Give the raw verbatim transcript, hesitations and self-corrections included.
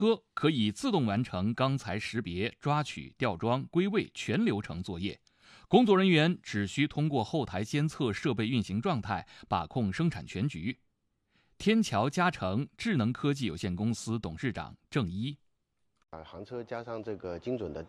车可以自动完成钢材识别、抓取、吊装、归位全流程作业，工作人员只需通过后台监测设备运行状态，把控生产全局。天桥嘉诚智能科技有限公司董事长郑一。 把行车加上这个精准的